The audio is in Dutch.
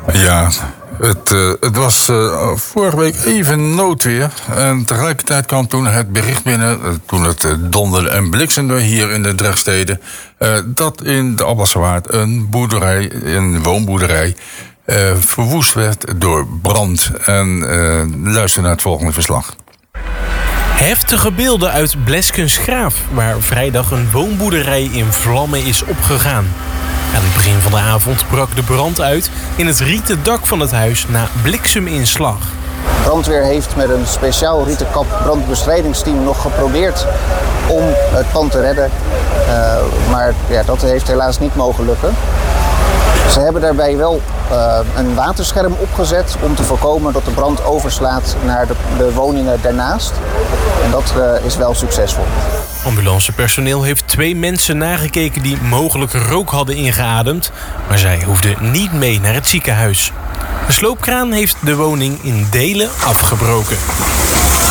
Ja, het was vorige week even noodweer. En tegelijkertijd kwam toen het bericht binnen, toen het donderde en bliksemde hier in de Drechtsteden, dat in de Alblasserwaard een woonboerderij, verwoest werd door brand. En luister naar het volgende verslag. Heftige beelden uit Bleskensgraaf, waar vrijdag een woonboerderij in vlammen is opgegaan. Aan het begin van de avond brak de brand uit in het rieten dak van het huis na blikseminslag. De brandweer heeft met een speciaal rietenkap brandbestrijdingsteam nog geprobeerd om het pand te redden. Maar ja, dat heeft helaas niet mogen lukken. Ze hebben daarbij wel een waterscherm opgezet om te voorkomen dat de brand overslaat naar de woningen daarnaast. En dat is wel succesvol. Ambulancepersoneel heeft 2 mensen nagekeken die mogelijk rook hadden ingeademd, maar zij hoefden niet mee naar het ziekenhuis. De sloopkraan heeft de woning in delen afgebroken.